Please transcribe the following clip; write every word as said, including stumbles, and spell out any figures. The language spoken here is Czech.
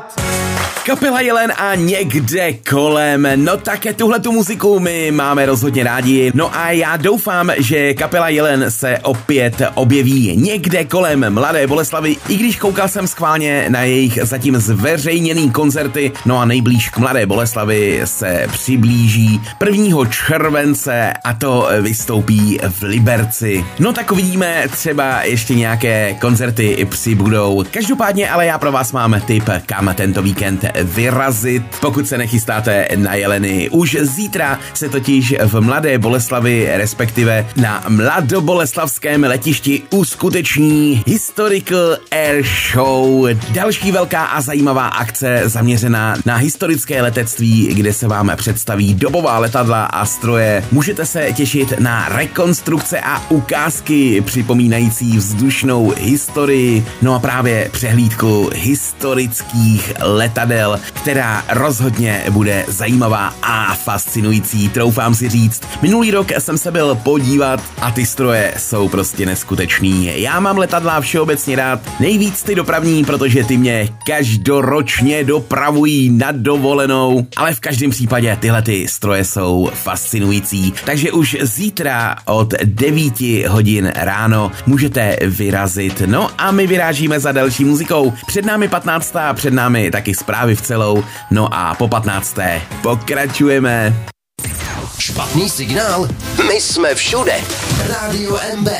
rád. Kapela Jelen a Někde kolem. No také tuhle tu muziku my máme rozhodně rádi. No a já doufám, že kapela Jelen se opět objeví někde kolem Mladé Boleslavi, i když koukal jsem schválně na jejich zatím zveřejněný koncerty. No a nejblíž k Mladé Boleslavi se přiblíží prvního července a to vystoupí v Liberci. No tak uvidíme, třeba ještě nějaké koncerty přibudou. Každopádně ale já pro vás mám tip, kam tento víkend vyrazit, pokud se nechystáte na Jeleny. Už zítra se totiž v Mladé Boleslavi, respektive na mladoboleslavském letišti uskuteční Historical Air Show. Další velká a zajímavá akce zaměřená na historické letectví, kde se vám představí dobová letadla a stroje. Můžete se těšit na rekonstrukce a ukázky připomínající vzdušnou historii, no a právě přehlídku historických letadel, která rozhodně bude zajímavá a fascinující, troufám si říct. Minulý rok jsem se byl podívat a ty stroje jsou prostě neskutečný. Já mám letadla všeobecně rád, nejvíc ty dopravní, protože ty mě každoročně dopravují na dovolenou, ale v každém případě tyhle ty stroje jsou fascinující. Takže už zítra od devíti hodin ráno můžete vyrazit. No a my vyrážíme za další muzikou. Před námi patnáctá, před námi taky zprávy v celou, no a po patnácté pokračujeme. Špatný signál? My jsme všude. Rádio M B.